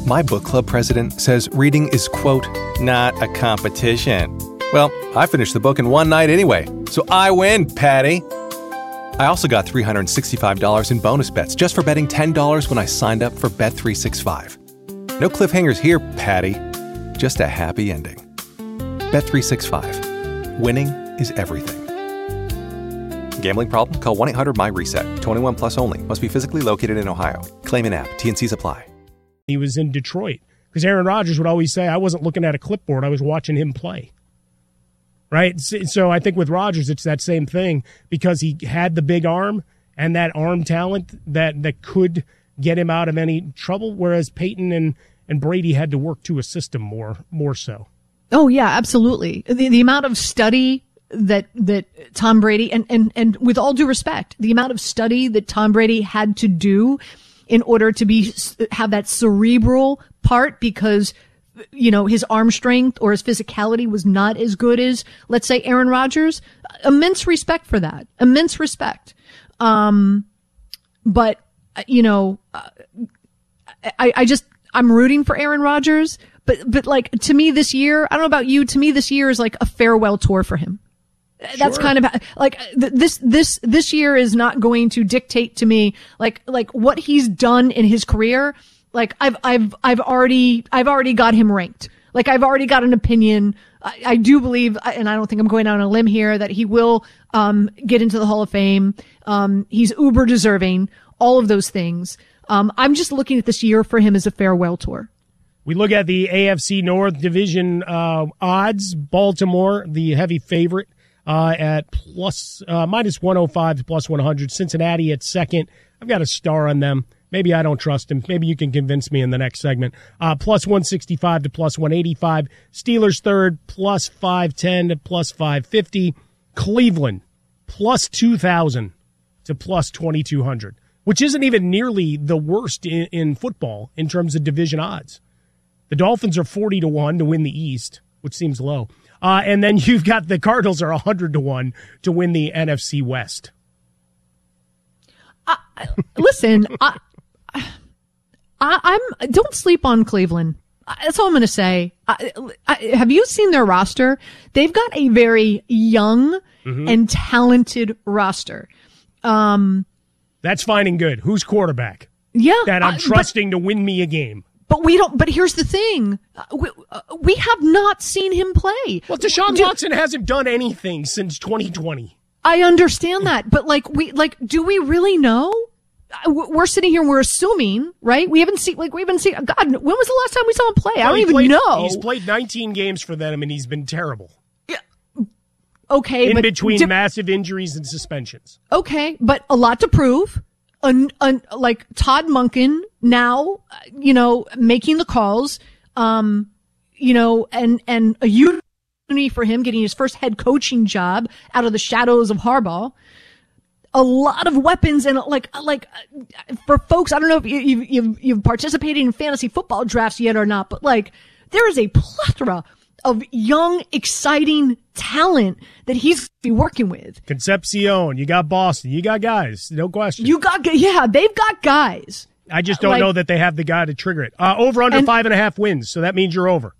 My book club president says reading is, quote, not a competition. Well, I finished the book in one night anyway, so I win, Patty. I also got $365 in bonus bets just for betting $10 when I signed up for Bet365. No cliffhangers here, Patty. Just a happy ending. Bet365. Winning is everything. Gambling problem? Call 1-800-MY-RESET. 21 plus only. Must be physically located in Ohio. Claim in app. T&Cs apply. He was in Detroit. Because Aaron Rodgers would always say, I wasn't looking at a clipboard, I was watching him play. Right? So I think with Rodgers, it's that same thing because he had the big arm and that arm talent that could get him out of any trouble, whereas Peyton and Brady had to work to assist him more so. Oh, yeah, absolutely. The amount of study that Tom Brady, and with all due respect, the amount of study that Tom Brady had to do in order to have that cerebral part because, you know, his arm strength or his physicality was not as good as, let's say, Aaron Rodgers. Immense respect for that. Immense respect. But, you know, I'm rooting for Aaron Rodgers, but like, to me this year, I don't know about you, to me this year is like a farewell tour for him. Sure. That's kind of like this year is not going to dictate to me like what he's done in his career. Like I've already got him ranked. Like I've already got an opinion. I do believe, and I don't think I'm going out on a limb here, that he will get into the Hall of Fame. He's uber deserving, all of those things. I'm just looking at this year for him as a farewell tour. We look at the AFC North Division odds. Baltimore, the heavy favorite, at minus 105 to plus 100. Cincinnati at second. I've got a star on them. Maybe I don't trust him. Maybe you can convince me in the next segment. Plus 165 to plus 185. Steelers third, plus 510 to plus 550. Cleveland, plus 2,000 to plus 2,200, which isn't even nearly the worst in football in terms of division odds. The Dolphins are 40-1 to win the East, which seems low. And then you've got the Cardinals are 100-1 to win the NFC West. Listen, I'm don't sleep on Cleveland. That's all I'm going to say. Have you seen their roster? They've got a very young and talented roster. That's fine and good. Who's quarterback? Yeah, that I'm trusting to win me a game. But we don't. But here's the thing: we have not seen him play. Well, Deshaun Watson hasn't done anything since 2020. I understand that, but do we really know? We're sitting here and we're assuming, right? We haven't seen. God, when was the last time we saw him play? I don't even know. He's played 19 games for them, and he's been terrible. Yeah. Okay, in between massive injuries and suspensions. Okay, but a lot to prove. Like Todd Monken now, making the calls, and a opportunity for him getting his first head coaching job out of the shadows of Harbaugh. A lot of weapons and for folks, I don't know if you've participated in fantasy football drafts yet or not, but there is a plethora of young, exciting talent that he's be working with. Concepcion, you got Boston, you got guys, no question. They've got guys. I just don't know that they have the guy to trigger it. Over under 5.5 wins, so that means you're over.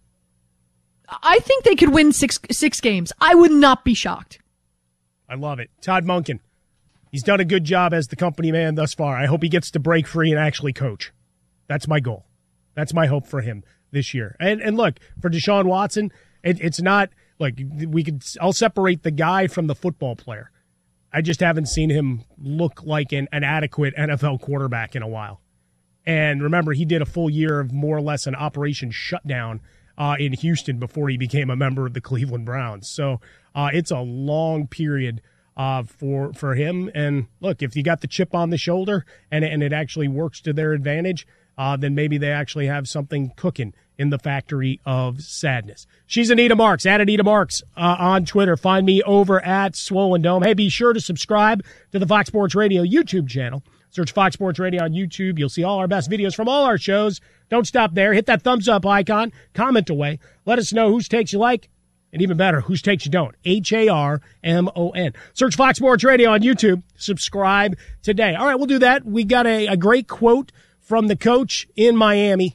I think they could win six games. I would not be shocked. I love it. Todd Monken. He's done a good job as the company man thus far. I hope he gets to break free and actually coach. That's my goal. That's my hope for him this year. And look, for Deshaun Watson, it's not like I'll separate the guy from the football player. I just haven't seen him look like an adequate NFL quarterback in a while. And remember, he did a full year of more or less an operation shutdown in Houston before he became a member of the Cleveland Browns. So it's a long period for him. And look, if you got the chip on the shoulder and it actually works to their advantage, then maybe they actually have something cooking in the factory of sadness. She's Anita Marks, at Anita Marks on Twitter. Find me over at Swollen Dome. Hey, be sure to subscribe to the Fox Sports Radio YouTube channel. Search Fox Sports Radio on YouTube. You'll see all our best videos from all our shows. Don't stop there. Hit that thumbs up icon. Comment away. Let us know whose takes you like. And even better, whose takes you don't. HARMON. Search Fox Sports Radio on YouTube. Subscribe today. All right, we'll do that. We got a great quote from the coach in Miami.